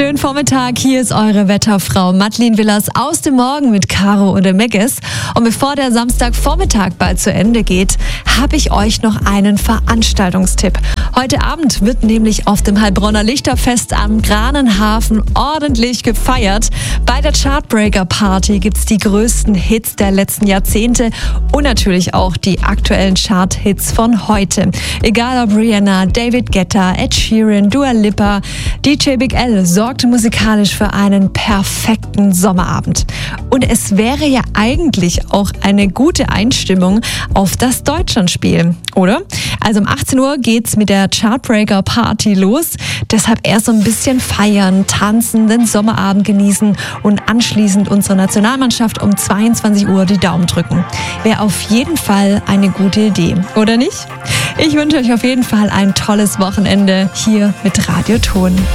Schönen Vormittag, hier ist eure Wetterfrau Madeleine Willers aus dem Morgen mit Caro und Megis. Und bevor der Samstagvormittag bald zu Ende geht, habe ich euch noch einen Veranstaltungstipp. Heute Abend wird nämlich auf dem Heilbronner Lichterfest am Granenhafen ordentlich gefeiert. Bei der Chartbreaker Party gibt es die größten Hits der letzten Jahrzehnte und natürlich auch die aktuellen Chart-Hits von heute. Egal ob Rihanna, David Guetta, Ed Sheeran, Dua Lipa, DJ Big L sorgte musikalisch für einen perfekten Sommerabend. Und es wäre ja eigentlich auch eine gute Einstimmung auf das Deutschlandspiel, oder? Also um 18 Uhr geht's mit der Chartbreaker Party los. Deshalb erst so ein bisschen feiern, tanzen, den Sommerabend genießen und anschließend unserer Nationalmannschaft um 22 Uhr die Daumen drücken. Wäre auf jeden Fall eine gute Idee, oder nicht? Ich wünsche euch auf jeden Fall ein tolles Wochenende hier mit Radio Ton.